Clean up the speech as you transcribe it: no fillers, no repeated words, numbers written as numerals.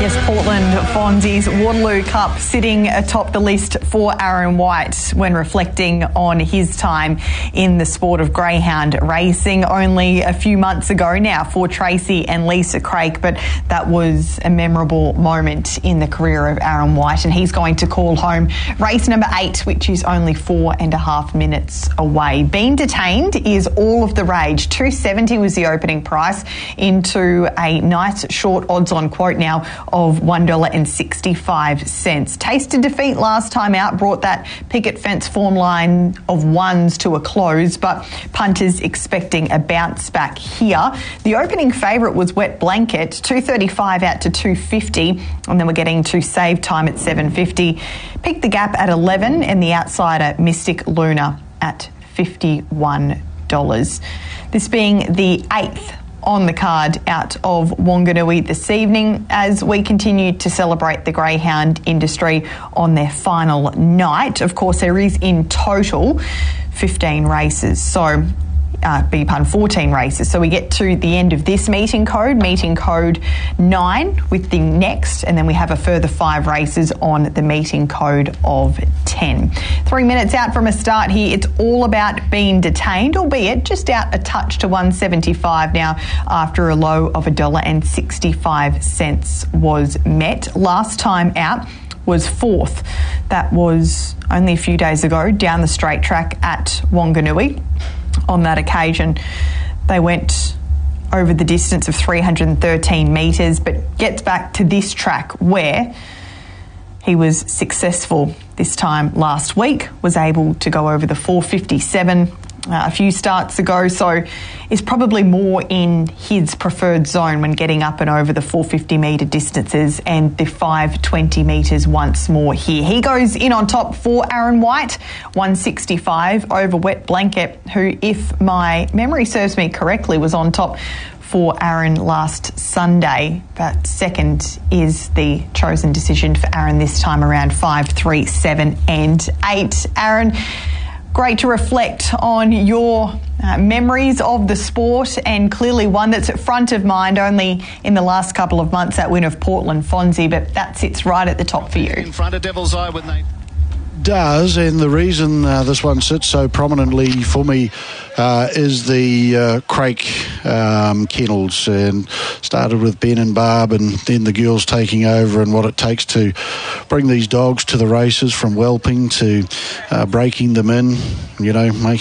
Yes, Portland Fonzie's Waterloo Cup sitting atop the list for Aaron White when reflecting on his time in the sport of greyhound racing. Only a few months ago now for Tracy and Lisa Craik, but that was a memorable moment in the career of Aaron White, and he's going to call home race number 8, which is only 4.5 minutes away. Being detained is all of the rage. $2.70 was the opening price into a nice short odds-on quote now of $1.65. Tasted defeat last time out, brought that picket fence form line of ones to a close, but punters expecting a bounce back here. The opening favourite was Wet Blanket, $2.35 out to $2.50, and then we're getting to save time at $7.50. Pick the Gap at $11, and the outsider Mystic Luna at $51. This being the 8th on the card out of Wanganui this evening as we continue to celebrate the greyhound industry on their final night. Of course, there is in total 15 races. So, 14 races. So we get to the end of this meeting code 9 with the next, and then we have a further 5 races on the meeting code of 10. 3 minutes out from a start here. It's all about being detained, albeit just out a touch to $1.75 now after a low of $1.65 was met. Last time out was 4th. That was only a few days ago down the straight track at Wanganui. On that occasion, they went over the distance of 313 metres, but gets back to this track where he was successful this time last week, was able to go over the 457 a few starts ago, so is probably more in his preferred zone when getting up and over the 450 metre distances and the 520 metres once more here. He goes in on top for Aaron White, 165 over Wet Blanket, who, if my memory serves me correctly, was on top for Aaron last Sunday. But second is the chosen decision for Aaron this time around, 5, 3, 7 and 8. Aaron, great to reflect on your memories of the sport, and clearly one that's at front of mind only in the last couple of months, that win of Portland Fonzie, but that sits right at the top for you. In front of Devil's Eye with Nate. Does, and the reason this one sits so prominently for me is the Craik kennels, and started with Ben and Barb and then the girls taking over, and what it takes to bring these dogs to the races, from whelping to breaking them in, making